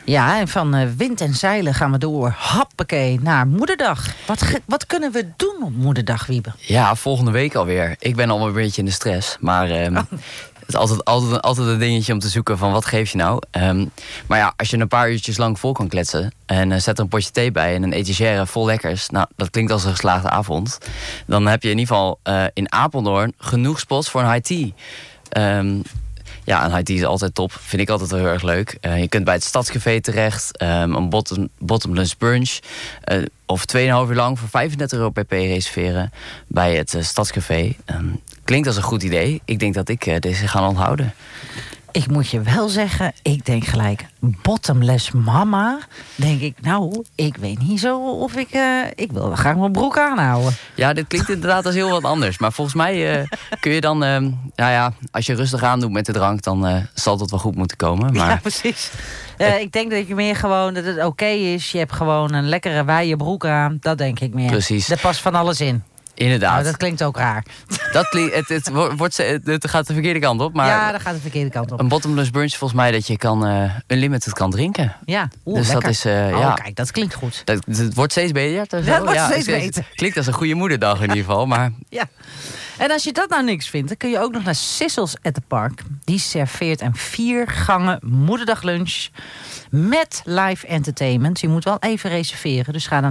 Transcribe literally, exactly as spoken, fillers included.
Ja, en van uh, wind en zeilen gaan we door. Happakee, naar Moederdag. Wat, ge- wat kunnen we doen op Moederdag, Wiebe? Ja, volgende week alweer. Ik ben al een beetje in de stress. Maar um, oh. het is altijd, altijd, altijd een dingetje om te zoeken van wat geef je nou. Um, maar ja, als je een paar uurtjes lang vol kan kletsen... en uh, zet er een potje thee bij en een etagère vol lekkers... nou, dat klinkt als een geslaagde avond. Dan heb je in ieder geval uh, in Apeldoorn genoeg spots voor een high tea. Um, Ja, een high tea is altijd top. Vind ik altijd wel heel erg leuk. Uh, je kunt bij het Stadscafé terecht. Um, een bottom, bottomless brunch. Uh, of twee komma vijf uur lang voor vijfendertig euro pp reserveren. Bij het uh, Stadscafé. Um, klinkt als een goed idee. Ik denk dat ik uh, deze ga onthouden. Ik moet je wel zeggen, ik denk gelijk... bottomless mama. Denk ik, nou, ik weet niet zo of ik... Uh, ik wil graag mijn broek aanhouden. Ja, dit klinkt inderdaad als heel wat anders. Maar volgens mij uh, kun je dan... Uh, nou ja, als je rustig aan doet met de drank... dan uh, zal dat wel goed moeten komen. Maar... Ja, precies. Uh, ik denk dat je meer gewoon dat het oké okay is. Je hebt gewoon een lekkere wijde broek aan. Dat denk ik meer. Precies. Er past van alles in. Inderdaad. Nou, dat klinkt ook raar. Dat klinkt, het, het, wordt, het gaat de verkeerde kant op. Maar ja, dat gaat de verkeerde kant op. Een bottomless brunch volgens mij dat je kan uh, unlimited kan drinken. Ja, oeh, dus lekker. dat is, uh, oh, ja. kijk, dat klinkt goed. Dat, het wordt steeds beter. Dat wordt ja, steeds het, beter. Het klinkt als een goede moederdag in ieder geval. Maar... Ja. En als je dat nou niks vindt, dan kun je ook nog naar Sissels at the Park. Die serveert een vier gangen moederdaglunch met live entertainment. Je moet wel even reserveren, dus ga dan